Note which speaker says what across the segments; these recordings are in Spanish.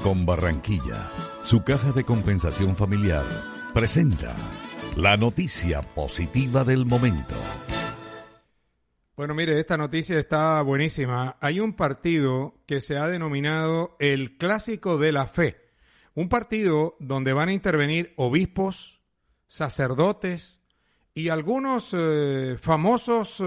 Speaker 1: Con Barranquilla, su caja de compensación familiar, presenta la noticia positiva del momento.
Speaker 2: Bueno, mire, esta noticia está buenísima. Hay un partido que se ha denominado el Clásico de la Fe. Un partido donde van a intervenir obispos, sacerdotes y algunos famosos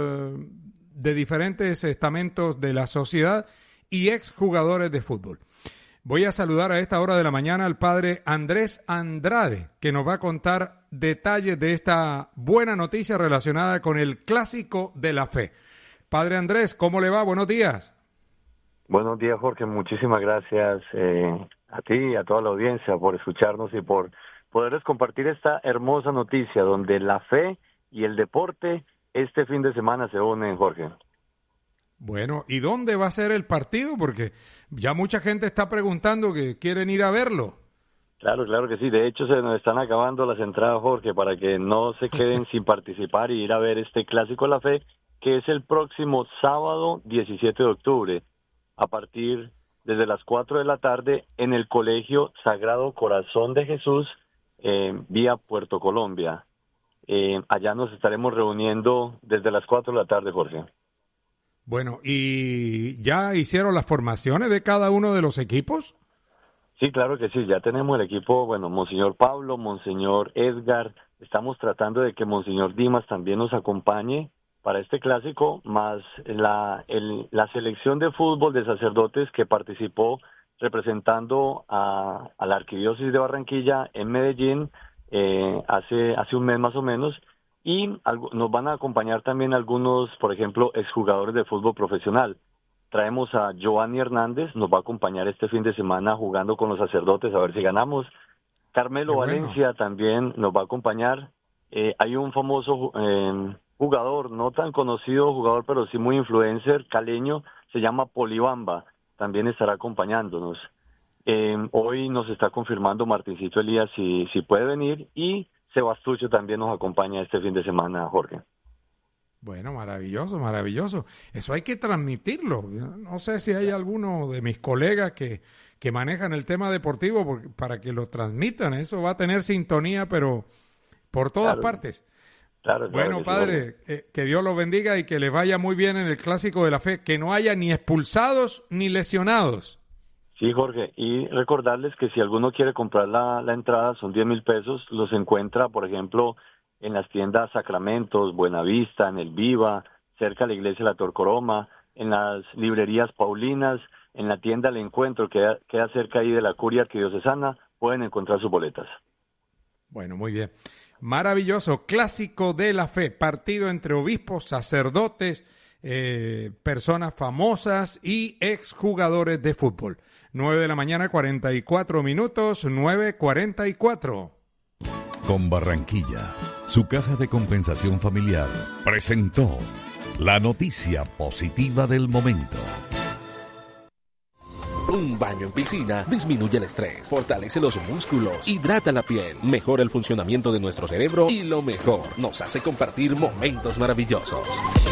Speaker 2: de diferentes estamentos de la sociedad y exjugadores de fútbol. Voy a saludar a esta hora de la mañana al padre Andrés Andrade, que nos va a contar detalles de esta buena noticia relacionada con el Clásico de la Fe. Padre Andrés, ¿cómo le va? Buenos días.
Speaker 3: Buenos días, Jorge. Muchísimas gracias a ti y a toda la audiencia por escucharnos y por poderles compartir esta hermosa noticia donde la fe y el deporte este fin de semana se unen, Jorge.
Speaker 2: Bueno, ¿y dónde va a ser el partido? Porque ya mucha gente está preguntando que quieren ir a verlo.
Speaker 3: Claro que sí. De hecho, se nos están acabando las entradas, Jorge, para que no se queden sin participar y ir a ver este Clásico de la Fe, que es el próximo sábado 17 de octubre, a partir desde las 4 de la tarde en el Colegio Sagrado Corazón de Jesús, vía Puerto Colombia. Allá nos estaremos reuniendo desde las 4 de la tarde, Jorge.
Speaker 2: Bueno, ¿y ya hicieron las formaciones de cada uno de los equipos?
Speaker 3: Sí, claro que sí, ya tenemos el equipo, bueno, Monseñor Pablo, Monseñor Edgar, estamos tratando de que Monseñor Dimas también nos acompañe para este clásico, más la selección de fútbol de sacerdotes que participó representando a la Arquidiócesis de Barranquilla en Medellín hace un mes más o menos. Y nos van a acompañar también algunos, por ejemplo, exjugadores de fútbol profesional. Traemos a Giovanni Hernández, nos va a acompañar este fin de semana jugando con los sacerdotes a ver si ganamos. Carmelo Valencia también nos va a acompañar. Hay un famoso jugador, no tan conocido jugador, pero sí muy influencer, caleño, se llama Polibamba, también estará acompañándonos. Hoy nos está confirmando Martincito Elías si puede venir, y Sebastucho también nos acompaña este fin de semana, Jorge.
Speaker 2: Bueno, maravilloso. Eso hay que transmitirlo. No sé si hay alguno de mis colegas que manejan el tema deportivo para que lo transmitan. Eso va a tener sintonía, pero por todas partes.
Speaker 3: Claro,
Speaker 2: bueno, padre, que Dios los bendiga y que les vaya muy bien en el Clásico de la Fe. Que no haya ni expulsados ni lesionados.
Speaker 3: Sí, Jorge, y recordarles que si alguno quiere comprar la entrada, son 10,000 pesos, los encuentra, por ejemplo, en las tiendas Sacramentos, Buenavista, en el Viva, cerca de la iglesia de la Torcoroma, en las librerías Paulinas, en la tienda El Encuentro, que queda cerca ahí de la Curia Arquidiocesana, pueden encontrar sus boletas.
Speaker 2: Bueno, muy bien. Maravilloso, Clásico de la Fe, partido entre obispos, sacerdotes, personas famosas y exjugadores de fútbol. 9 de la mañana, 44 minutos, 9:44.
Speaker 1: Con Barranquilla, su caja de compensación familiar, presentó la noticia positiva del momento.
Speaker 4: Un baño en piscina disminuye el estrés, fortalece los músculos, hidrata la piel, mejora el funcionamiento de nuestro cerebro y lo mejor, nos hace compartir momentos maravillosos.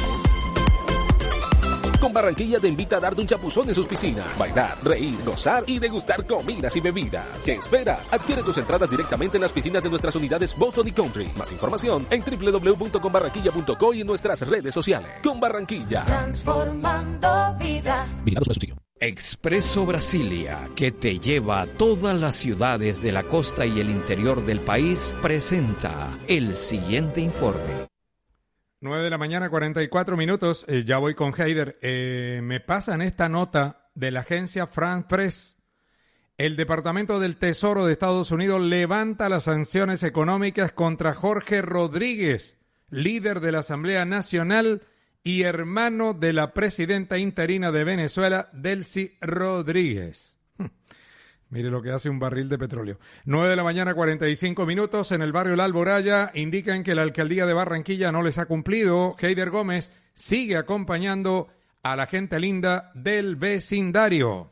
Speaker 4: Con Barranquilla te invita a darte un chapuzón en sus piscinas, bailar, reír, gozar y degustar comidas y bebidas. ¿Qué esperas? Adquiere tus entradas directamente en las piscinas de nuestras unidades Boston y Country. Más información en www.conbarranquilla.co y en nuestras redes sociales. Con Barranquilla.
Speaker 5: Transformando vidas.
Speaker 4: Vigilado Supersubsidio.
Speaker 6: Expreso Brasilia, que te lleva a todas las ciudades de la costa y el interior del país, presenta el siguiente informe.
Speaker 2: 9 de la mañana, 44 minutos. Ya voy con Heider. Me pasan esta nota de la agencia France Press. El Departamento del Tesoro de Estados Unidos levanta las sanciones económicas contra Jorge Rodríguez, líder de la Asamblea Nacional y hermano de la presidenta interina de Venezuela, Delcy Rodríguez. Mire lo que hace un barril de petróleo. 9 de la mañana, 45 minutos. En el barrio La Alboraya indican que la alcaldía de Barranquilla no les ha cumplido. Heider Gómez sigue acompañando a la gente linda del vecindario.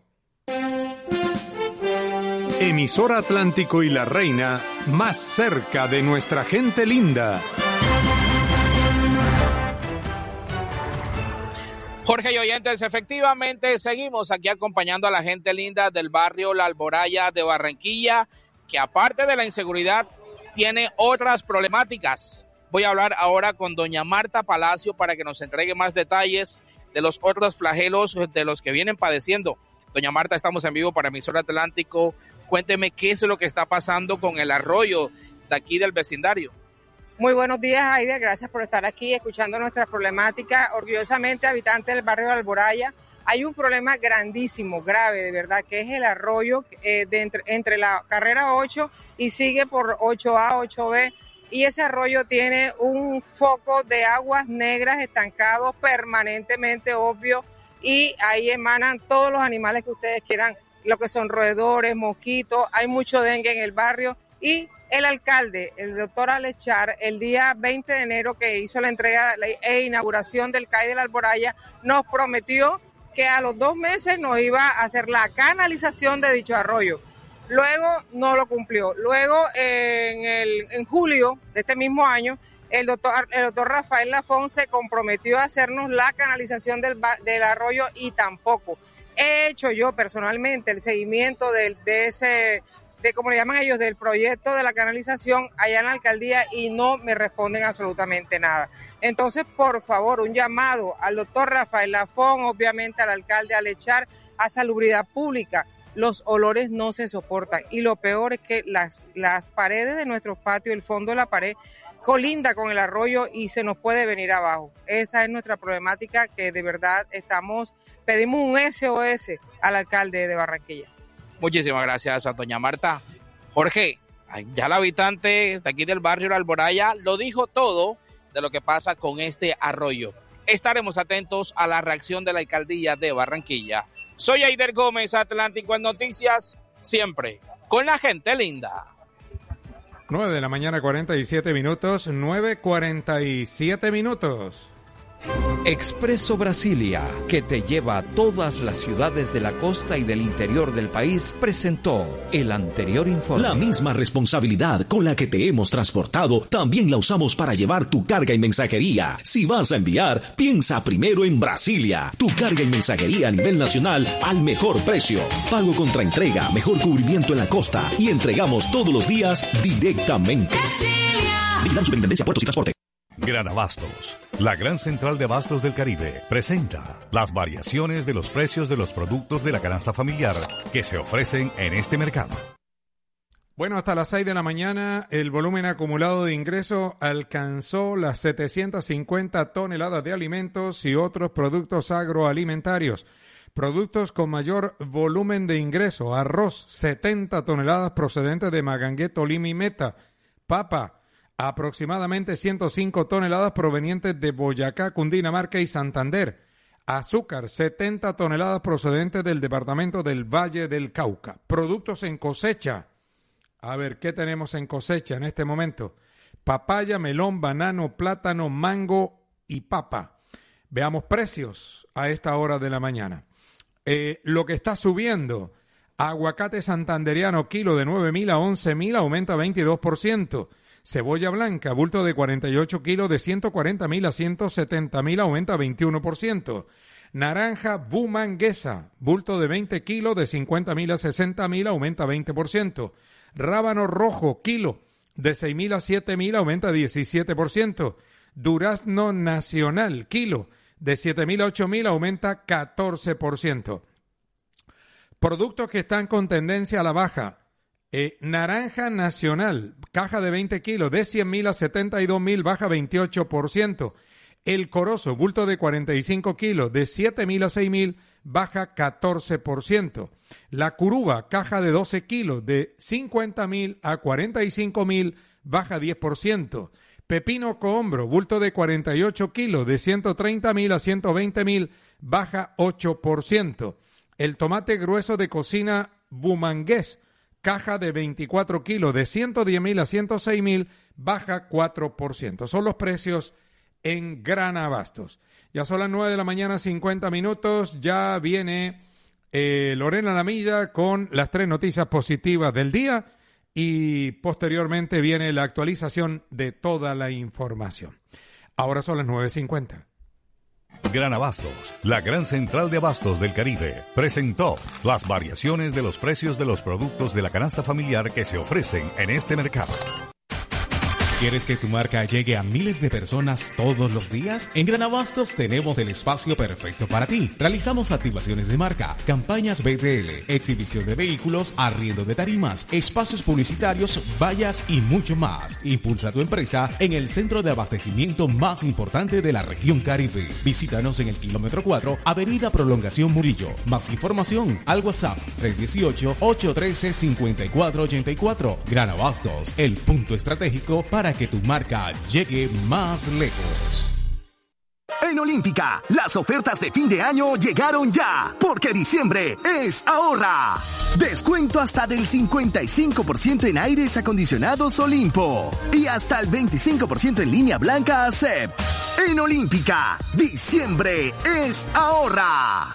Speaker 7: Emisora Atlántico y La Reina, más cerca de nuestra gente linda.
Speaker 8: Jorge y oyentes, efectivamente seguimos aquí acompañando a la gente linda del barrio La Alboraya de Barranquilla, que aparte de la inseguridad tiene otras problemáticas. Voy a hablar ahora con doña Marta Palacio para que nos entregue más detalles de los otros flagelos de los que vienen padeciendo. Doña Marta, estamos en vivo para Emisora Atlántico. Cuénteme qué es lo que está pasando con el arroyo de aquí del vecindario.
Speaker 9: Muy buenos días, Aider. Gracias por estar aquí escuchando nuestra problemática. Orgullosamente, habitante del barrio de Alboraya, hay un problema grandísimo, grave, de verdad, que es el arroyo entre la carrera 8 y sigue por 8A, 8B. Y ese arroyo tiene un foco de aguas negras estancados permanentemente, obvio, y ahí emanan todos los animales que ustedes quieran, lo que son roedores, mosquitos, hay mucho dengue en el barrio. Y el alcalde, el doctor Alechar, el día 20 de enero que hizo la entrega e inauguración del CAI de la Alboraya, nos prometió que a los 2 meses nos iba a hacer la canalización de dicho arroyo. Luego no lo cumplió. Luego en julio de este mismo año, el doctor Rafael Lafón se comprometió a hacernos la canalización del arroyo y tampoco. He hecho yo personalmente el seguimiento como le llaman ellos, del proyecto de la canalización allá en la alcaldía y no me responden absolutamente nada. Entonces, por favor, un llamado al doctor Rafael Lafón, obviamente al alcalde Alechar, a Salubridad Pública. Los olores no se soportan y lo peor es que las paredes de nuestros patios, el fondo de la pared, colinda con el arroyo y se nos puede venir abajo. Esa es nuestra problemática que de verdad pedimos un SOS al alcalde de Barranquilla.
Speaker 8: Muchísimas gracias a doña Marta. Jorge, ya la habitante de aquí del barrio La Alboraya lo dijo todo de lo que pasa con este arroyo. Estaremos atentos a la reacción de la alcaldía de Barranquilla. Soy Aider Gómez, Atlántico en Noticias, siempre con la gente linda.
Speaker 2: 9 de la mañana, 47 minutos, 9:47 minutos.
Speaker 6: Expreso Brasilia, que te lleva a todas las ciudades de la costa y del interior del país, presentó el anterior informe.
Speaker 10: La misma responsabilidad con la que te hemos transportado, también la usamos para llevar tu carga y mensajería. Si vas a enviar, piensa primero en Brasilia. Tu carga y mensajería a nivel nacional al mejor precio. Pago contra entrega, mejor cubrimiento en la costa y entregamos todos los días directamente. Vigilando Superintendencia Puertos y Transporte.
Speaker 1: Gran Abastos, la gran central de abastos del Caribe, presenta las variaciones de los precios de los productos de la canasta familiar que se ofrecen en este mercado.
Speaker 2: Bueno, hasta las 6 de la mañana el volumen acumulado de ingreso alcanzó las 750 toneladas de alimentos y otros productos agroalimentarios. Productos con mayor volumen de ingreso: arroz, 70 toneladas procedentes de Magangué, Tolima y Meta; papa, aproximadamente 105 toneladas provenientes de Boyacá, Cundinamarca y Santander; azúcar, 70 toneladas procedentes del departamento del Valle del Cauca. Productos en cosecha. A ver, ¿qué tenemos en cosecha en este momento? Papaya, melón, banano, plátano, mango y papa. Veamos precios a esta hora de la mañana. Lo que está subiendo: aguacate santandereano, kilo de 9.000 a 11.000, aumenta 22%. Cebolla blanca, bulto de 48 kilos, de 140.000 a 170.000, aumenta 21%. Naranja bumanguesa, bulto de 20 kilos, de 50.000 a 60.000, aumenta 20%. Rábano rojo, kilo, de 6.000 a 7.000, aumenta 17%. Durazno nacional, kilo, de 7.000 a 8.000, aumenta 14%. Productos que están con tendencia a la baja: naranja nacional, caja de 20 kilos, de 100.000 a 72.000, baja 28%. El corozo, bulto de 45 kilos, de 7.000 a 6.000, baja 14%. La curuba, caja de 12 kilos, de 50.000 a 45.000, baja 10%. Pepino cohombro, bulto de 48 kilos, de 130.000 a 120.000, baja 8%. El tomate grueso de cocina bumangués, caja de 24 kilos, de 110.000 a 106.000, baja 4%. Son los precios en Gran Abastos. Ya son las 9 de la mañana, 50 minutos. Ya viene Lorena Lamilla con las 3 noticias positivas del día y posteriormente viene la actualización de toda la información. Ahora son las 9:50.
Speaker 1: Gran Abastos, la gran central de abastos del Caribe, presentó las variaciones de los precios de los productos de la canasta familiar que se ofrecen en este mercado.
Speaker 11: ¿Quieres que tu marca llegue a miles de personas todos los días? En Gran Abastos tenemos el espacio perfecto para ti. Realizamos activaciones de marca, campañas BTL, exhibición de vehículos, arriendo de tarimas, espacios publicitarios, vallas y mucho más. Impulsa tu empresa en el centro de abastecimiento más importante de la región Caribe. Visítanos en el kilómetro 4, Avenida Prolongación Murillo. Más información al WhatsApp 318-813-5484. Gran Abastos, el punto estratégico para que tu marca llegue más lejos.
Speaker 12: En Olímpica, las ofertas de fin de año llegaron ya, porque diciembre es ahorra. Descuento hasta del 55% en aires acondicionados Olimpo y hasta el 25% en línea blanca ACEP. En Olímpica, diciembre es ahorra.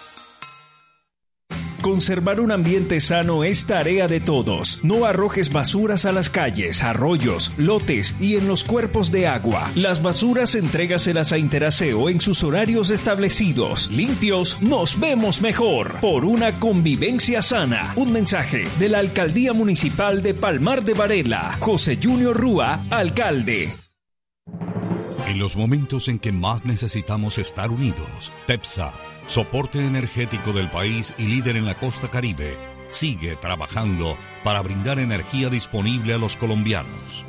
Speaker 13: Conservar un ambiente sano es tarea de todos. No arrojes basuras a las calles, arroyos, lotes y en los cuerpos de agua. Las basuras entrégaselas a Interaseo en sus horarios establecidos. Limpios, nos vemos mejor. Por una convivencia sana. Un mensaje de la Alcaldía Municipal de Palmar de Varela. José Junior Rúa, alcalde.
Speaker 1: En los momentos en que más necesitamos estar unidos, TEPSA, soporte energético del país y líder en la costa Caribe, sigue trabajando para brindar energía disponible a los colombianos.